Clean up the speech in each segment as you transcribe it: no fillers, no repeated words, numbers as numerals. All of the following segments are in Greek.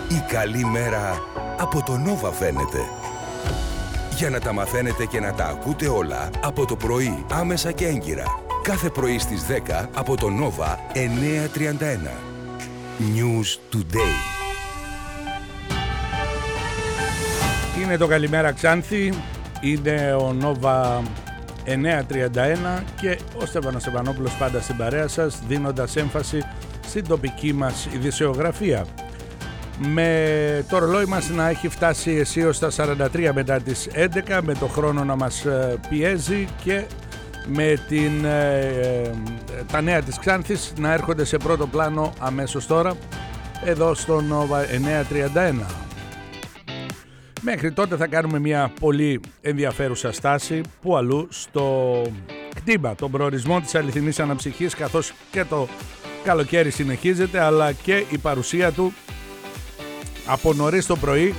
Η καλή μέρα από το Nova φαίνεται. Για να τα μαθαίνετε και να τα ακούτε όλα από το πρωί, άμεσα και έγκυρα. Κάθε πρωί στις 10 από το Nova 9:31. News Today. Είναι το Καλημέρα Ξάνθη, είναι ο Nova 9:31 και ο Στέφανος Στεφανόπουλος πάντα στην παρέα σας, δίνοντας έμφαση στην τοπική μας ειδησιογραφία. Με το ρολόι μας να έχει φτάσει αισίως στα 43 μετά τις 11, με το χρόνο να μας πιέζει και με τα νέα της Ξάνθης να έρχονται σε πρώτο πλάνο αμέσως τώρα εδώ στο Nova 9:31. Μέχρι τότε θα κάνουμε μια πολύ ενδιαφέρουσα στάση που αλλού στο κτήμα, τον προορισμό της αληθινής αναψυχής, καθώς και το καλοκαίρι συνεχίζεται, αλλά και η παρουσία του από νωρίς το πρωί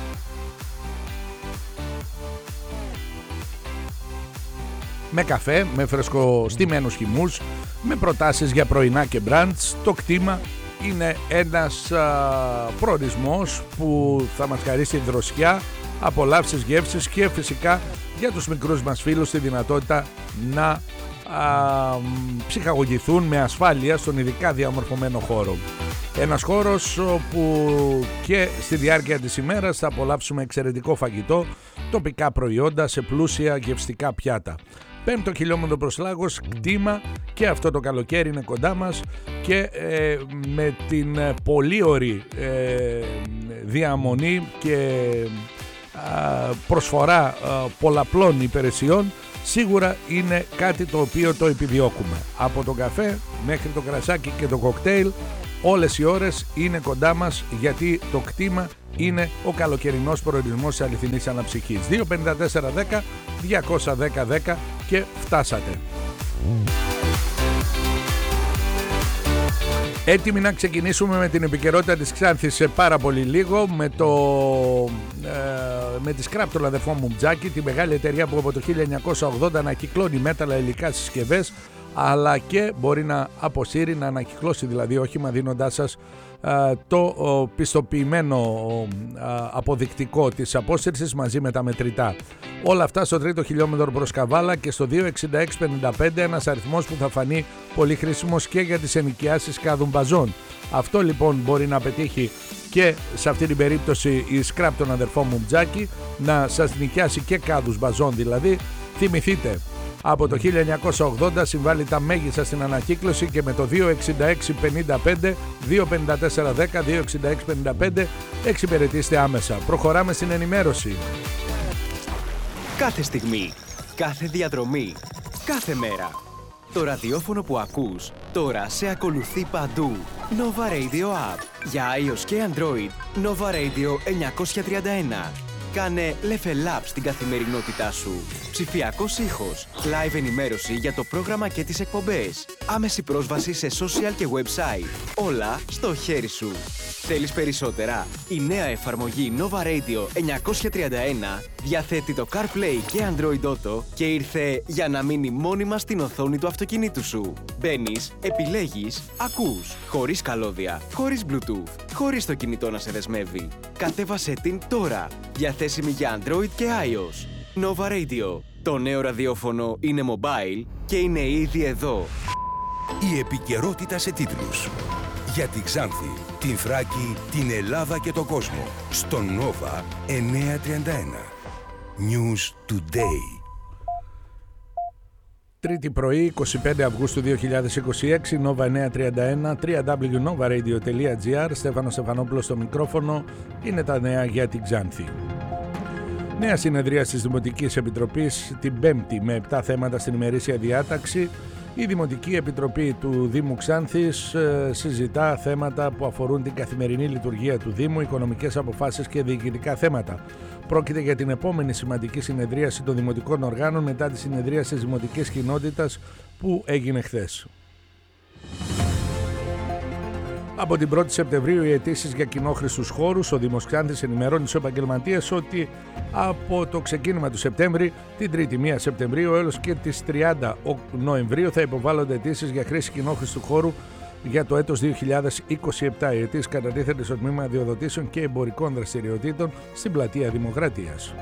με καφέ, με φρεσκοστημένους χυμούς, με προτάσεις για πρωινά και μπραντς. Το κτήμα είναι ένας προορισμός που θα μας χαρίσει δροσιά, απολαύσεις, γεύσεις και φυσικά για τους μικρούς μας φίλους τη δυνατότητα να ψυχαγωγηθούν με ασφάλεια στον ειδικά διαμορφωμένο χώρο. Ένας χώρος όπου και στη διάρκεια της ημέρας θα απολαύσουμε εξαιρετικό φαγητό, τοπικά προϊόντα σε πλούσια γευστικά πιάτα. 5ο χιλιόμετρο προς Λάγος, κτήμα, και αυτό το καλοκαίρι είναι κοντά μας και με την πολύ ωραία διαμονή και προσφορά πολλαπλών υπηρεσιών, σίγουρα είναι κάτι το οποίο το επιδιώκουμε. Από το καφέ μέχρι το κρασάκι και το κοκτέιλ, όλες οι ώρες είναι κοντά μας, γιατί το κτήμα είναι ο καλοκαιρινός προορισμός της αληθινής αναψυχής. 25410 210 10 και φτάσατε. Έτοιμοι να ξεκινήσουμε με την επικαιρότητα της Ξάνθης σε πάρα πολύ λίγο, με τη Scrap των αδερφών μου Μουτζάκη, τη μεγάλη εταιρεία που από το 1980 ανακυκλώνει μέταλλα, υλικά, συσκευές, αλλά και μπορεί να αποσύρει, να ανακυκλώσει δηλαδή όχημα, δίνοντάς σας το πιστοποιημένο αποδεικτικό της απόσυρσης μαζί με τα μετρητά. Όλα αυτά στο 3ο χιλιόμετρο προς Καβάλα και στο 26655, ένας αριθμός που θα φανεί πολύ χρήσιμος και για τις ενοικιάσεις κάδων μπαζών. Αυτό λοιπόν μπορεί να πετύχει και σε αυτή την περίπτωση η Scrap των αδερφών μου Μουτζάκη, να σας νοικιάσει και κάδους μπαζών δηλαδή. Θυμηθείτε, από το 1980 συμβάλλει τα μέγιστα στην ανακύκλωση και με το 26655 25410 26655 εξυπηρετήστε άμεσα. Προχωράμε στην ενημέρωση. Κάθε στιγμή, κάθε διαδρομή, κάθε μέρα. Το ραδιόφωνο που ακούς τώρα σε ακολουθεί παντού. Nova Radio App για iOS και Android. Nova Radio 931. Κάνε level up στην καθημερινότητά σου. Ψηφιακός ήχος, live ενημέρωση για το πρόγραμμα και τις εκπομπές, άμεση πρόσβαση σε social και website. Όλα στο χέρι σου. Θέλεις περισσότερα? Η νέα εφαρμογή Nova Radio 931 διαθέτει το CarPlay και Android Auto και ήρθε για να μείνει μόνιμα στην οθόνη του αυτοκινήτου σου. Μπαίνεις, επιλέγεις, ακούς, χωρίς καλώδια, χωρίς Bluetooth, χωρίς το κινητό να σε δεσμεύει. Κατέβασέ την τώρα, διαθέσιμη για Android και iOS. Nova Radio. Το νέο ραδιόφωνο είναι mobile και είναι ήδη εδώ. Η επικαιρότητα σε τίτλους. Για τη Ξάνθη, την Θράκη, την Ελλάδα και τον κόσμο. Στο Nova 931. News Today. Τρίτη πρωί, 25 Αυγούστου 2026, Nova 931, www.novaradio.gr. Στέφανος Στεφανόπουλος στο μικρόφωνο. Είναι τα νέα για την Ξάνθη. Νέα συνεδρία της Δημοτικής Επιτροπής την Πέμπτη με 7 θέματα στην ημερήσια διάταξη. Η Δημοτική Επιτροπή του Δήμου Ξάνθης συζητά θέματα που αφορούν την καθημερινή λειτουργία του Δήμου, οικονομικές αποφάσεις και διοικητικά θέματα. Πρόκειται για την επόμενη σημαντική συνεδρίαση των δημοτικών οργάνων μετά τη συνεδρίαση της Δημοτικής Κοινότητας που έγινε χθες. Από την 1η Σεπτεμβρίου οι αιτήσεις για κοινόχρηστους χώρους. Ο Δήμος Ξάνθης ενημερώνει στους επαγγελματίες ότι από το ξεκίνημα του Σεπτέμβρη, την 3η 1 Σεπτεμβρίου έως και τις 30 Νοεμβρίου θα υποβάλλονται αιτήσεις για χρήση κοινόχρηστου χώρου για το έτος 2027. Η αιτής κατατίθεται στο τμήμα αδειοδοτήσεων και εμπορικών δραστηριοτήτων στην Πλατεία Δημοκρατίας.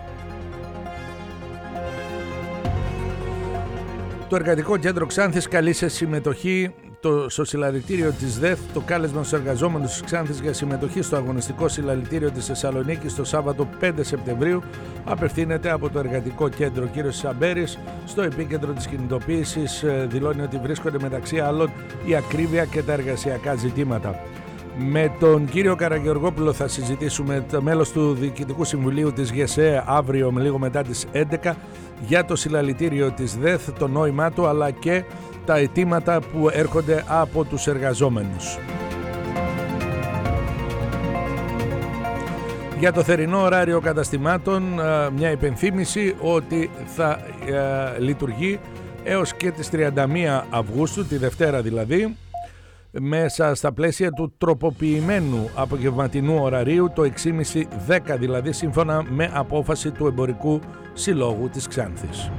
Το Εργατικό Κέντρο Ξάνθης καλεί σε συμμετοχή στο συλλαλητήριο της ΔΕΘ. Το κάλεσμα στους εργαζόμενους της Ξάνθης για συμμετοχή στο αγωνιστικό συλλαλητήριο της Θεσσαλονίκης το Σάββατο 5 Σεπτεμβρίου απευθύνεται από το Εργατικό Κέντρο. Ο κύριος Σαμπέρης, στο επίκεντρο της κινητοποίησης, δηλώνει ότι βρίσκονται μεταξύ άλλων η ακρίβεια και τα εργασιακά ζητήματα. Με τον κύριο Καραγεωργόπουλο θα συζητήσουμε, το μέλος του Διοικητικού Συμβουλίου της ΓΕΣΕ, αύριο λίγο μετά τις 11 για το συλλαλητήριο της ΔΕΘ, το νόημά του αλλά και τα αιτήματα που έρχονται από τους εργαζόμενους. Για το θερινό ωράριο καταστημάτων, μια υπενθύμηση ότι θα λειτουργεί έως και τις 31 Αυγούστου, τη Δευτέρα δηλαδή, μέσα στα πλαίσια του τροποποιημένου απογευματινού ωραρίου, το 6.30-10 δηλαδή, σύμφωνα με απόφαση του Εμπορικού Συλλόγου της Ξάνθης.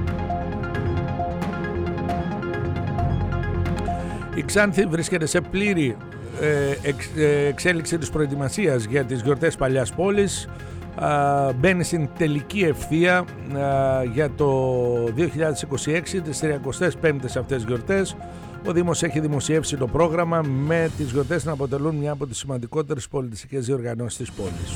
Η Ξάνθη βρίσκεται σε πλήρη εξέλιξη της προετοιμασίας για τις γιορτές Παλιάς Πόλης. Μπαίνει στην τελική ευθεία για το 2026, τις 35ες αυτές γιορτές. Ο Δήμος έχει δημοσιεύσει το πρόγραμμα με τις γιορτές να αποτελούν μια από τις σημαντικότερες πολιτιστικές διοργανώσεις της πόλης.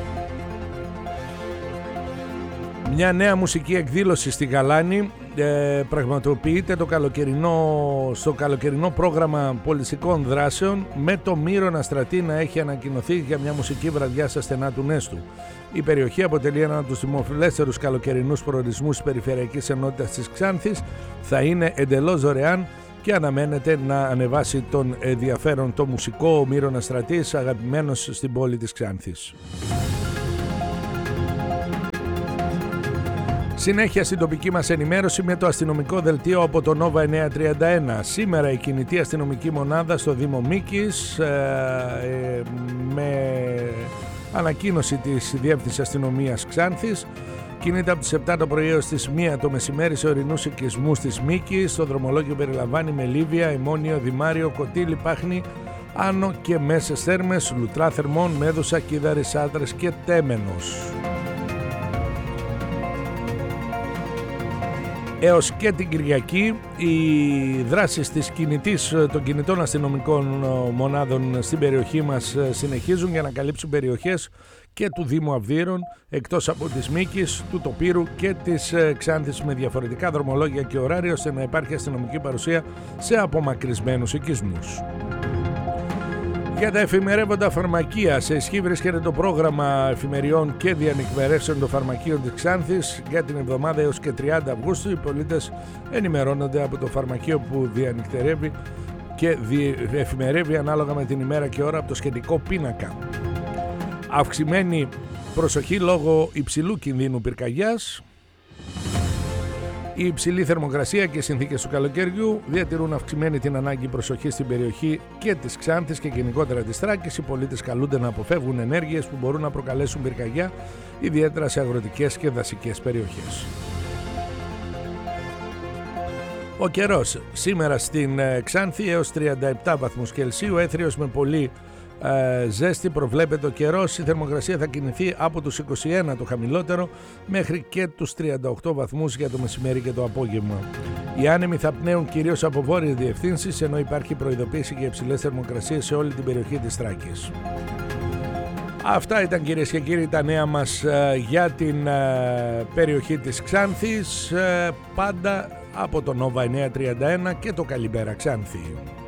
Μια νέα μουσική εκδήλωση στη Γαλάνη πραγματοποιείται στο καλοκαιρινό πρόγραμμα πολιτιστικών δράσεων, με το Μύρονα Στρατή να έχει ανακοινωθεί για μια μουσική βραδιά στα στενά του Νέστου. Η περιοχή αποτελεί έναν από τους δημοφιλέστερους καλοκαιρινούς προορισμούς της Περιφερειακής Ενότητας της Ξάνθης. Θα είναι εντελώς δωρεάν και αναμένεται να ανεβάσει τον ενδιαφέρον το μουσικό. Ο Μύρονας Στρατής, αγαπημένος στην πόλη της Ξάνθης. Συνέχεια στην τοπική μας ενημέρωση με το αστυνομικό δελτίο από το Νόβα 931. Σήμερα η κινητή αστυνομική μονάδα στο Δήμο Μίκης, με ανακοίνωση της Διεύθυνσης Αστυνομίας Ξάνθης, κινείται από τις 7 το πρωί έως τις 1 το μεσημέρι σε ορεινούς οικισμούς της Μίκης. Το δρομολόγιο περιλαμβάνει Μελίβια, Αιμόνιο, Δημάριο, Κωτήλη, Πάχνη, Άνω και Μέσες Θέρμες, Λουτρά Θερμών, Μέδουσα, Κίδαρης, Άντρες και Τέμενος. Έως και την Κυριακή οι δράσεις των κινητών αστυνομικών μονάδων στην περιοχή μας συνεχίζουν για να καλύψουν περιοχές και του Δήμου Αυδείρων, εκτός από της Μίκης, του Τοπύρου και της Ξάνθης, με διαφορετικά δρομολόγια και ωράρια, ώστε να υπάρχει αστυνομική παρουσία σε απομακρυσμένους οικισμούς. Για τα εφημερεύοντα φαρμακεία, σε ισχύ βρίσκεται το πρόγραμμα εφημεριών και διανυκμερεύσεων των φαρμακείων της Ξάνθης για την εβδομάδα έως και 30 Αυγούστου. Οι πολίτες ενημερώνονται από το φαρμακείο που διανυκτερεύει και εφημερεύει ανάλογα με την ημέρα και ώρα από το σχετικό πίνακα. Αυξημένη προσοχή λόγω υψηλού κινδύνου πυρκαγιάς. Η υψηλή θερμοκρασία και οι συνθήκες του καλοκαιριού διατηρούν αυξημένη την ανάγκη προσοχής στην περιοχή και της Ξάνθης και γενικότερα της Θράκης. Οι πολίτες καλούνται να αποφεύγουν ενέργειες που μπορούν να προκαλέσουν πυρκαγιά, ιδιαίτερα σε αγροτικές και δασικές περιοχές. Ο καιρός σήμερα στην Ξάνθη έως 37 βαθμούς Κελσίου, έθριος με πολύ ζέστη προβλέπεται ο καιρός. Η θερμοκρασία θα κινηθεί από τους 21 το χαμηλότερο μέχρι και τους 38 βαθμούς για το μεσημέρι και το απόγευμα. Οι άνεμοι θα πνέουν κυρίως από βόρειες διευθύνσεις, ενώ υπάρχει προειδοποίηση για υψηλές θερμοκρασίες σε όλη την περιοχή της Θράκης. Αυτά ήταν, κυρίες και κύριοι, τα νέα μας για την περιοχή της Ξάνθης, πάντα από το Νόβα 931 και το Καλημέρα Ξάνθη.